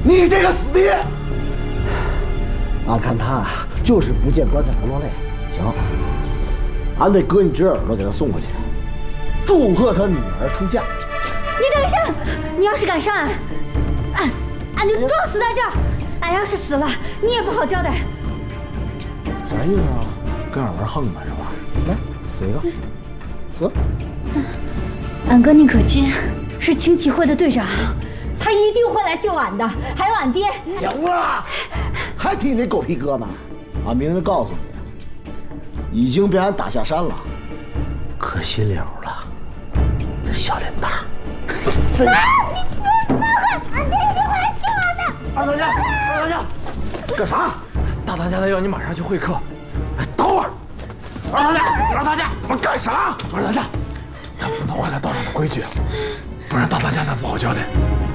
你这个死爹！俺看他就是不见棺材不落泪。行，俺得割你只耳朵给他送回去，祝贺他女儿出嫁。 你等一下，你要是敢伤俺就撞死在这儿。俺要是死了，你也不好交代。 啥意思啊？跟俺玩横吧是吧？来，死一个，死。 俺哥宁可金是青旗会的队长，他一定会来救俺的。还有俺爹。 行了，还提你那狗屁哥呢？俺明着告诉你，已经被俺打下山了，可惜了了。这小脸蛋儿，这。 俺爹一定会来救俺的。 二当家，二当家，干啥？ 大当家的要你马上去会客。 等会儿，二当家，二当家，我干啥？二当家， 咱不能坏了道上的规矩，不然大当家那不好交代。